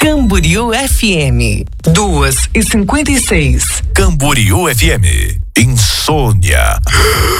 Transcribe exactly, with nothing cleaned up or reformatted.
Camboriú F M, duas e cinquenta e seis. Camboriú F M. Insônia.